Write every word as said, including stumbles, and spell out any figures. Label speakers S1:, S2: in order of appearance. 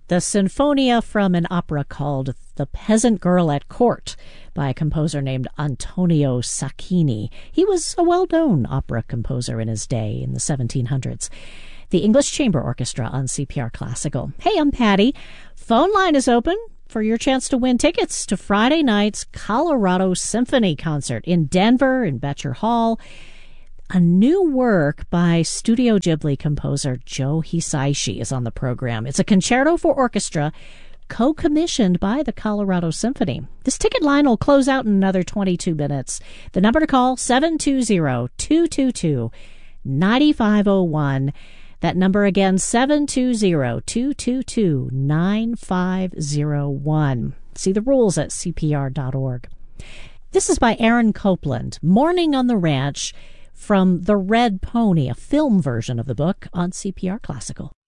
S1: the Sinfonia from an opera called The Peasant Girl at Court by a composer named Antonio Sacchini. He was a well-known opera composer in his day in the seventeen hundreds. The English Chamber Orchestra on C P R Classical. Hey, I'm Patty. Phone line is open for your chance to win tickets to Friday night's Colorado Symphony concert in Denver, in Betcher Hall. A new work by Studio Ghibli composer Joe Hisaishi is on the program. It's a concerto for orchestra co-commissioned by the Colorado Symphony. This ticket line will close out in another twenty-two minutes. The number to call, seven two zero, two two two, nine five zero one. That number again, seven two zero, two two two, nine five zero one. See the rules at C P R dot org. This is by Aaron Copland, Morning on the Ranch, from The Red Pony, a film version of the book on C P R Classical.